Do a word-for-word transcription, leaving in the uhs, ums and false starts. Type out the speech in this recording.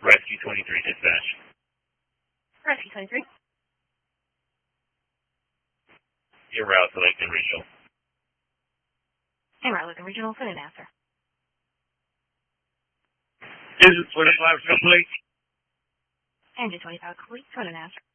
Rescue twenty-three, dispatch. Rescue twenty-three. Your route to Lakeland Regional. En route Lakeland Regional, send an answer. Engine twenty-five complete. Engine twenty-five complete, send an answer.